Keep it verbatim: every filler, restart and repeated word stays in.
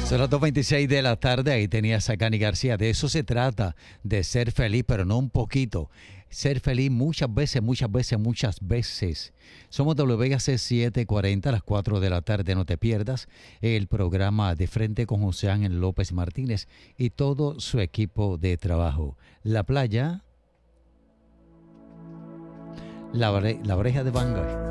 Son las dos veintiséis de la tarde, ahí tenías a Cani García. De eso se trata, de ser feliz, pero no un poquito. Ser feliz muchas veces, muchas veces, muchas veces. Somos W B C setecientos cuarenta a las cuatro de la tarde. No te pierdas el programa De Frente con José Ángel López Martínez y todo su equipo de trabajo. La playa, la, bre- la breja de Vanguard.